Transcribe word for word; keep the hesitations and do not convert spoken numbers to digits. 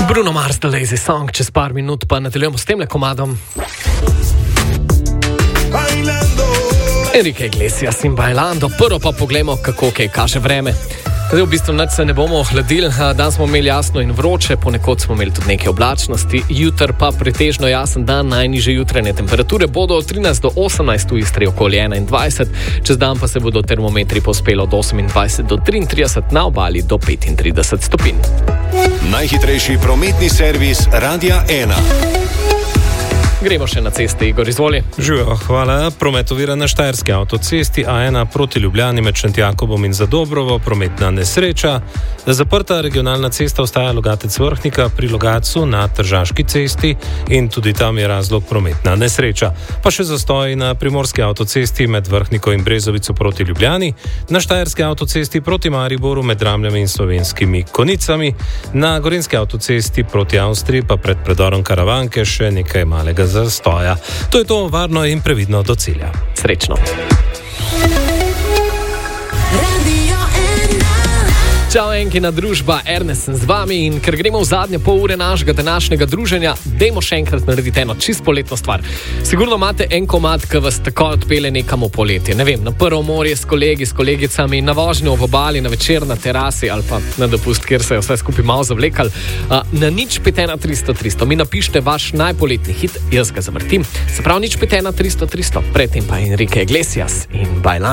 Bruno Mars, The Lazy Song, čez par minut pa nadaljujemo s temle komadom. Enrique Iglesias in Bailando, prvo pa poglejmo, kako kaj kaže vreme. Zdaj v bistvu nič se ne bomo ohladili, dan smo imeli jasno in vroče, ponekod smo imeli tudi neke oblačnosti, jutr pa pretežno jasen dan, najnižje jutranje temperature bodo od trinajst do osemnajst, v Istri okoli enaindvajset, čez dan pa se bodo termometri povzpeli od osemindvajset do triintrideset, na obali do petintrideset stopinj. Najhitrejši prometni servis Radia ena. Gremo še na ceste, Igor, izvoli. Živijo, hvala. Promet ovira na štajerski avtocesti A ena proti Ljubljani med Šentjakobom in Zadobrovo, prometna nesreča. Zaprta regionalna cesta ostaja Logatec-Vrhnika pri Logatcu na Tržaški cesti in tudi tam je razlog prometna nesreča. Pa še zastoj na primorski avtocesti med Vrhniko in Brezovico proti Ljubljani, na štajerski avtocesti proti Mariboru med Dramljami in Slovenskimi Konicami, na gorenjski avtocesti proti Avstriji pa pred predorom Karavanke še nekaj malega zastoja. To je to, varno in previdno do cilja. Srečno. Čau, Enkina družba, Ernest sem z vami in ker gremo v zadnje pol ure našega današnjega druženja, dajmo še enkrat narediti eno čisto poletno stvar. Sigurno imate en komad, ki vas tako odpelje nekam v poletje. Ne vem, na prvo morje s kolegi, s kolegicami, na vožnjo v obali, na večer na terasi ali pa na dopust, kjer se je vse skupaj malo zavlekali. Na nič pet ena tristo tristo mi napišite vaš najpoletni hit, jaz ga zavrtim. Se pravi, nič pet ena tristo tristo, predtem pa Enrique Iglesias in Bailando.